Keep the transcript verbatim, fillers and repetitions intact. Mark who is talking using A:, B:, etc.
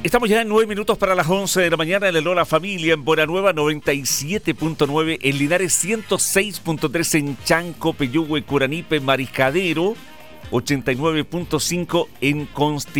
A: Estamos ya en nueve minutos para las once de la mañana en el Hola Familia, en Buenanueva noventa y siete punto nueve, en Linares ciento seis punto tres, en Chanco, Peyúgue, Curanipe, Mariscadero, ochenta y nueve punto cinco en Constitución.